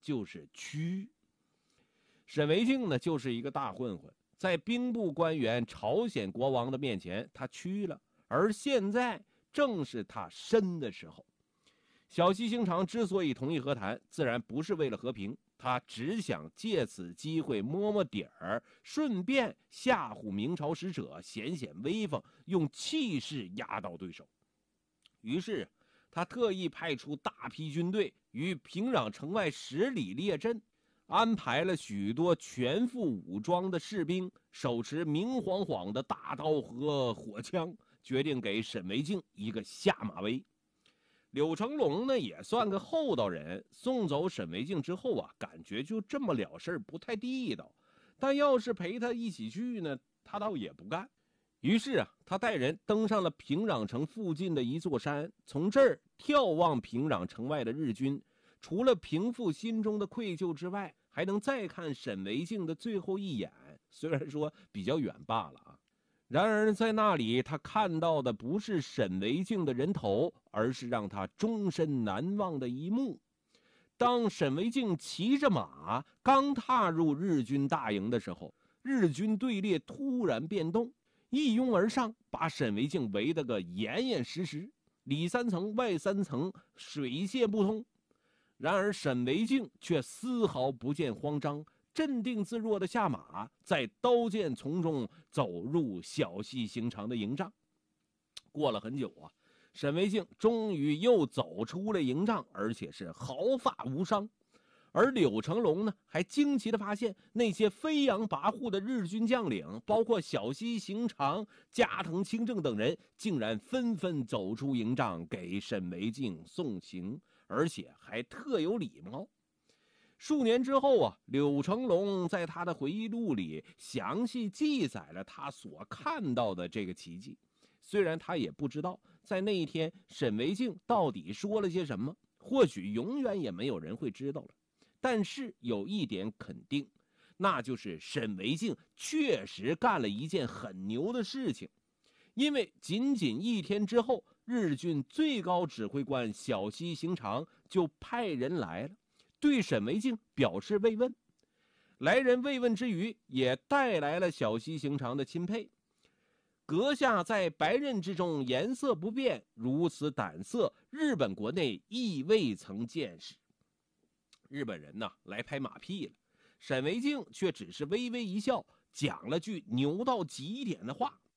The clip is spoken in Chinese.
就是屈。沈惟敬呢，就是一个大混混，在兵部官员、朝鲜国王的面前，他屈了。而现在正是他伸的时候。小西行长之所以同意和谈，自然不是为了和平，他只想借此机会摸摸底儿，顺便吓唬明朝使者，显显威风，用气势压倒对手。于是他特意派出大批军队于平壤城外10里列阵，安排了许多全副武装的士兵，手持明晃晃的大刀和火枪，决定给沈惟敬一个下马威。柳成龙呢，也算个厚道人，送走沈惟敬之后啊，感觉就这么了事不太地道，但要是陪他一起去呢，他倒也不干。于是啊，他带人登上了平壤城附近的一座山，从这儿眺望平壤城外的日军，除了平复心中的愧疚之外，还能再看沈惟敬的最后一眼，虽然说比较远罢了啊。然而在那里，他看到的不是沈惟敬的人头，而是让他终身难忘的一幕。当沈惟敬骑着马刚踏入日军大营的时候，日军队列突然变动，一拥而上，把沈惟敬围得个严严实实，里3层外3层，水泄不通。然而沈惟敬却丝毫不见慌张，镇定自若的下马，在刀剑丛中走入小西行长的营帐。过了很久啊，沈惟敬终于又走出了营帐，而且是毫发无伤。而柳成龙呢，还惊奇地发现那些飞扬跋扈的日军将领，包括小西行长、加藤清正等人，竟然纷纷走出营帐给沈惟敬送行，而且还特有礼貌。数年之后啊，柳成龙在他的回忆录里详细记载了他所看到的这个奇迹。虽然他也不知道在那一天沈惟敬到底说了些什么，或许永远也没有人会知道了。但是有一点肯定，那就是沈惟敬确实干了一件很牛的事情。因为仅仅1天之后，日军最高指挥官小西行长就派人来了，对沈惟敬表示慰问。来人慰问之余，也带来了小西行长的钦佩。阁下在白刃之中颜色不变，如此胆色，日本国内亦未曾见识。日本人呢，来拍马屁了，沈惟敬却只是微微一笑，讲了句牛到极点的话。